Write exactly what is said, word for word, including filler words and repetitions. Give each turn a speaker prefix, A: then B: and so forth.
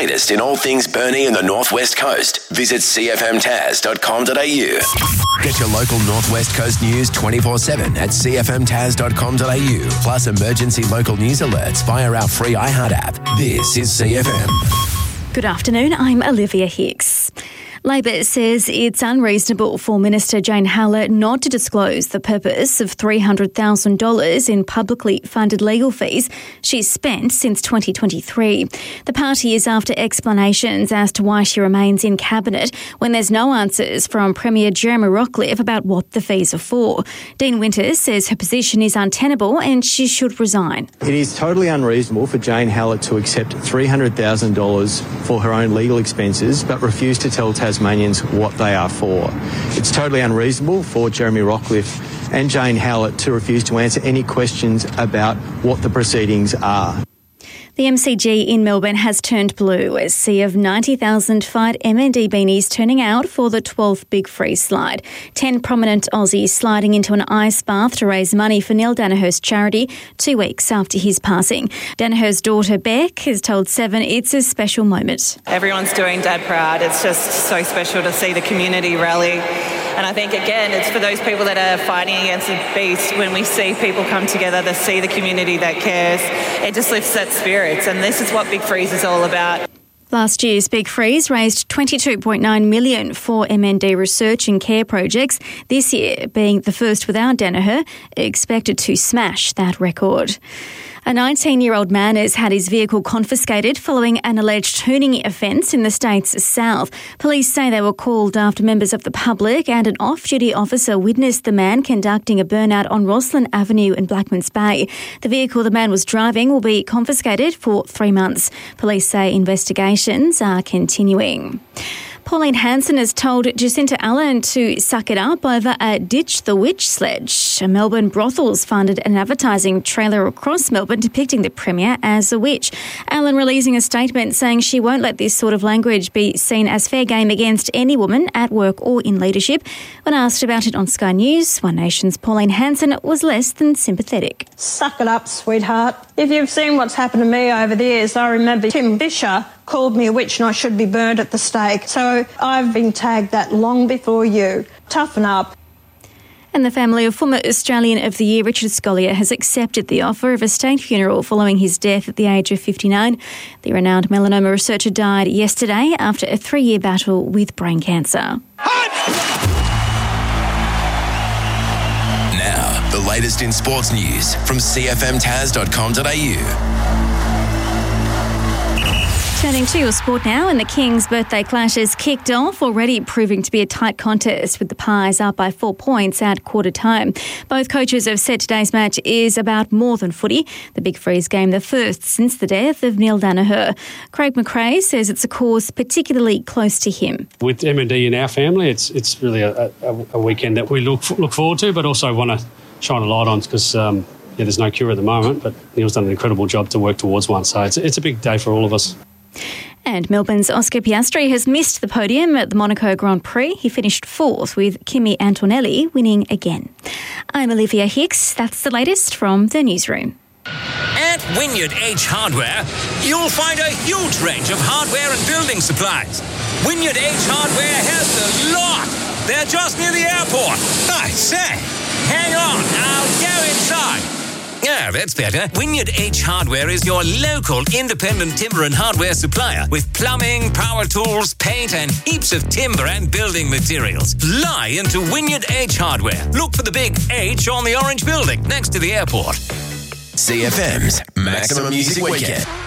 A: latest in all things Burnie and the Northwest Coast, visit c f m taz dot com dot a u. Get your local Northwest Coast news twenty-four seven at c f m taz dot com dot a u, plus emergency local news alerts via our free iHeart app. This is C F M.
B: Good afternoon, I'm Olivia Hicks. Labor says it's unreasonable for Minister Jane Hallett not to disclose the purpose of three hundred thousand dollars in publicly funded legal fees she's spent since twenty twenty-three. The party is after explanations as to why she remains in Cabinet when there's no answers from Premier Jeremy Rockliff about what the fees are for. Dean Winters says her position is untenable and she should resign.
C: It is totally unreasonable for Jane Hallett to accept three hundred thousand dollars for her own legal expenses but refuse to tell Tasmanians Tasmanians what they are for. It's totally unreasonable for Jeremy Rockliff and Jane Hallett to refuse to answer any questions about what the proceedings are.
B: The M C G in Melbourne has turned blue as sea of ninety thousand fired M N D beanies turning out for the twelfth Big Freeze slide. Ten prominent Aussies sliding into an ice bath to raise money for Neil Danaher's charity two weeks after his passing. Danaher's daughter Beck has told Seven it's a special moment.
D: Everyone's doing Dad proud. It's just so special to see the community rally. And I think, again, it's for those people that are fighting against the beast. When we see people come together to see the community that cares, it just lifts that spirits. And this is what Big Freeze is all about.
B: Last year's Big Freeze raised twenty-two point nine million dollars for M N D research and care projects. This year, being the first without Danaher, expected to smash that record. A nineteen-year-old man has had his vehicle confiscated following an alleged tuning offence in the state's south. Police say they were called after members of the public and an off-duty officer witnessed the man conducting a burnout on Roslyn Avenue in Blackmans Bay. The vehicle the man was driving will be confiscated for three months. Police say investigations are continuing. Pauline Hanson has told Jacinta Allen to suck it up over a Ditch the Witch sledge. Melbourne brothels funded an advertising trailer across Melbourne depicting the Premier as a witch. Allen releasing a statement saying she won't let this sort of language be seen as fair game against any woman at work or in leadership. When asked about it on Sky News, One Nation's Pauline Hanson was less than sympathetic.
E: Suck it up, sweetheart. If you've seen what's happened to me over the years, I remember Tim Fisher called me a witch and I should be burned at the stake. So I've been tagged that long before you. Toughen up.
B: And the family of former Australian of the Year Richard Scolyer has accepted the offer of a state funeral following his death at the age of fifty-nine. The renowned melanoma researcher died yesterday after a three-year battle with brain cancer.
A: Now, the latest in sports news from c f m taz dot com dot a u.
B: Turning to your sport now, and the Kings' birthday clash has kicked off, already proving to be a tight contest with the Pies up by four points at quarter time. Both coaches have said today's match is about more than footy. The Big Freeze game, the first since the death of Neil Danaher. Craig McRae says it's a cause particularly close to him.
F: With M and D in our family, it's it's really a, a, a weekend that we look look forward to, but also want to shine a light on because um, yeah, there's no cure at the moment, but Neil's done an incredible job to work towards one. So it's it's a big day for all of us.
B: And Melbourne's Oscar Piastri has missed the podium at the Monaco Grand Prix. He finished fourth, with Kimi Antonelli winning again. I'm Olivia Hicks. That's the latest from the newsroom.
G: At Wynyard H Hardware, you'll find a huge range of hardware and building supplies. Wynyard H Hardware has a lot. They're just near the airport. I say, hang on, I'll go inside. Yeah, that's better. Wynyard H Hardware is your local independent timber and hardware supplier with plumbing, power tools, paint and heaps of timber and building materials. Fly into Wynyard H Hardware. Look for the big H on the orange building next to the airport.
A: C F M's Maximum Music Weekend.